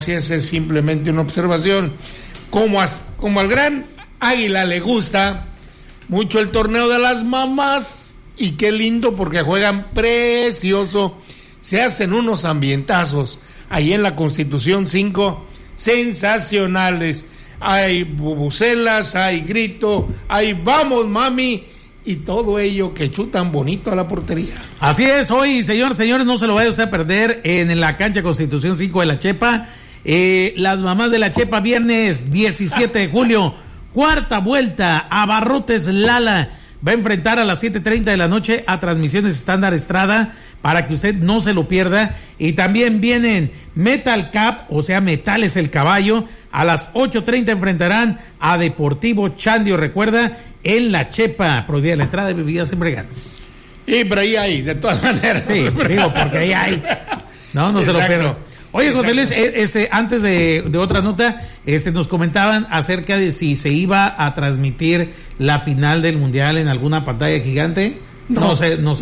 esa es simplemente una observación. Como al gran Águila le gusta mucho el torneo de las mamás, y qué lindo porque juegan precioso, se hacen unos ambientazos ahí en la Constitución 5 sensacionales. Hay bubucelas, hay grito, hay vamos mami, y todo ello que chutan bonito a la portería. Así es, hoy, señores, no se lo vaya usted a perder en la cancha Constitución 5 de La Chepa. Las mamás de La Chepa, viernes 17 de julio, cuarta vuelta, Abarrotes Lala va a enfrentar a las 7:30 de la noche a Transmisiones Estándar Estrada, para que usted no se lo pierda. Y también vienen Metal Cup, o sea, Metal es el caballo, a las 8:30 enfrentarán a Deportivo Chandio, recuerda, en La Chepa, prohibida la entrada de bebidas embriagantes. Y pero ahí hay, de todas maneras. Sí, digo, porque ahí hay. No se lo pierda. Oye, José Luis, antes de otra nota, nos comentaban acerca de si se iba a transmitir la final del Mundial en alguna pantalla gigante. No sé. No,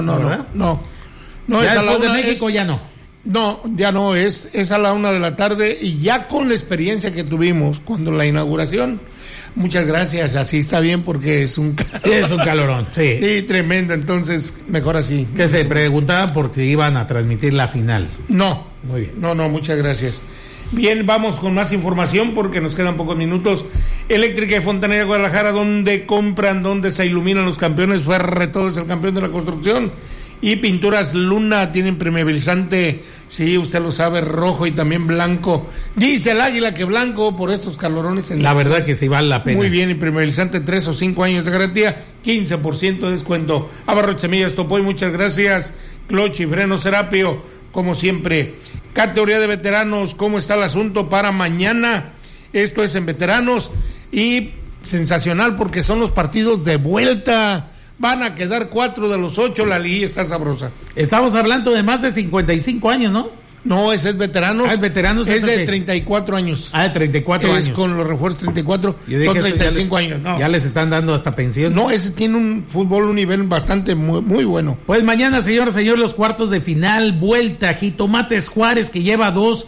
ya después de México ya no. No, ya no, es a la 1 de la tarde, y ya con la experiencia que tuvimos cuando la inauguración, muchas gracias, así está bien porque es un calorón. Es un calorón, sí. Sí, tremendo, entonces mejor así. Que se preguntaban por si iban a transmitir la final. No. Muy bien. No, muchas gracias. Bien, vamos con más información porque nos quedan pocos minutos. Eléctrica y Fontanera Guadalajara, donde compran, donde se iluminan los campeones. Ferretodo es el campeón de la construcción. Y Pinturas Luna tienen permeabilizante, sí, usted lo sabe, rojo y también blanco. Dice el Águila que blanco por estos calorones. La verdad que sí vale la pena. Muy bien, y permeabilizante 3 o 5 años de garantía, 15% de descuento. Abarrotes Semillas Topoy, muchas gracias. Cloche y Freno Serapio, como siempre. Categoría de veteranos, ¿cómo está el asunto para mañana? Esto es en veteranos, y sensacional porque son los partidos de vuelta. Van a quedar 4 de los 8, la liguilla está sabrosa. Estamos hablando de más de 55 años, ¿no? No, ese es veteranos. Es veteranos. Es de 34 años. De 34 años. Es con los refuerzos 34, son 35 años. No. Ya les están dando hasta pensión. No, ese tiene un fútbol, un nivel bastante muy bueno. Pues mañana, señor, los cuartos de final, vuelta, Jitomates Juárez, que lleva 2,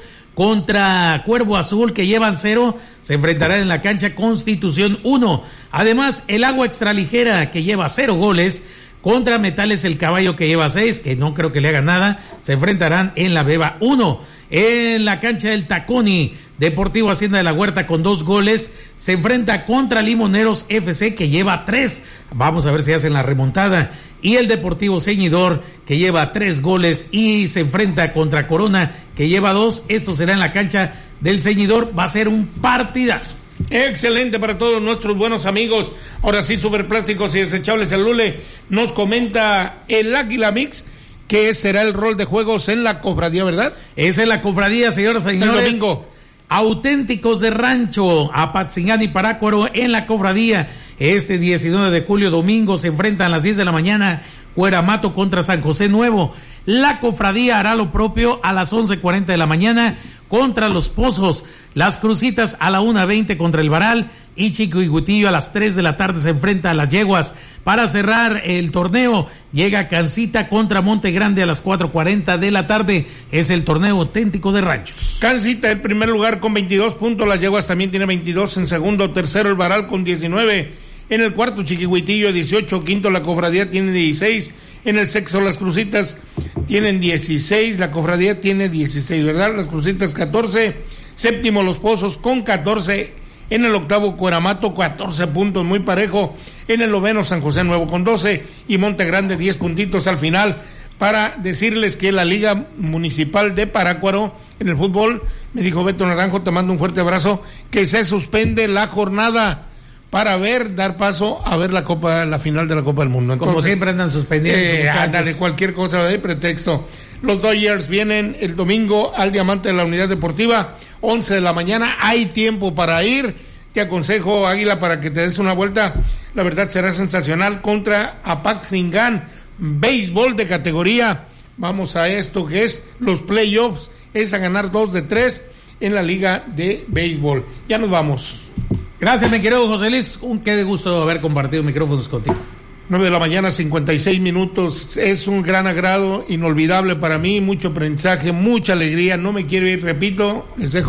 contra Cuervo Azul, que llevan 0, se enfrentarán en la cancha Constitución 1. Además, el Agua Extraligera, que lleva 0 goles, contra Metales el Caballo, que lleva 6, que no creo que le haga nada, se enfrentarán en la Beba 1. En la cancha del Taconi, Deportivo Hacienda de la Huerta, con 2 goles, se enfrenta contra Limoneros FC, que lleva 3. Vamos a ver si hacen la remontada. Y el Deportivo Ceñidor, que lleva 3 goles, y se enfrenta contra Corona, que lleva 2. Esto será en la cancha del Ceñidor. Va a ser un partidazo. Excelente para todos nuestros buenos amigos. Ahora sí, Superplásticos y Desechables El Lule nos comenta el Águila Mix, que será el rol de juegos en la cofradía, ¿verdad? Esa es la cofradía, señoras y señores. El domingo. Auténticos de Rancho, Apatzingán y Parácuaro en la cofradía. Este 19 de julio, domingo, se enfrentan a las 10 de la mañana, Cueramato contra San José Nuevo. La cofradía hará lo propio a las 11:40 de la mañana contra Los Pozos. Las Crucitas a la 1:20 contra el Varal, y Chico y Gutillo a las 3 de la tarde se enfrenta a las Yeguas. Para cerrar el torneo, llega Cancita contra Monte Grande a las 4:40 de la tarde. Es el torneo auténtico de ranchos. Cancita en primer lugar con 22 puntos, las Yeguas también tiene 22, en segundo, tercero el Varal con 19, en el cuarto Chiquihuitillo 18, quinto la cofradía tiene 16, en el sexto las Crucitas tienen 16, la cofradía tiene 16, ¿verdad? Las Crucitas 14, séptimo Los Pozos con 14, en el octavo Cueramato 14 puntos, muy parejo, en el noveno San José Nuevo con 12, y Monte Grande 10 puntitos al final. Para decirles que la Liga Municipal de Parácuaro en el fútbol, me dijo Beto Naranjo, te mando un fuerte abrazo, que se suspende la jornada para dar paso a ver la final de la Copa del Mundo. Entonces, como siempre andan suspendiendo. Ándale, cualquier cosa de pretexto. Los Dodgers vienen el domingo al Diamante de la Unidad Deportiva, 11 de la mañana, hay tiempo para ir. Te aconsejo, Águila, para que te des una vuelta, la verdad será sensacional, contra Apatzingán, béisbol de categoría. Vamos a esto que es los playoffs, es a ganar 2 de 3 en la liga de béisbol. Ya nos vamos. Gracias, mi querido José Luis, qué gusto haber compartido micrófonos contigo. 9 de la mañana, 56 minutos. Es un gran agrado, inolvidable para mí, mucho aprendizaje, mucha alegría. No me quiero ir, repito, les dejo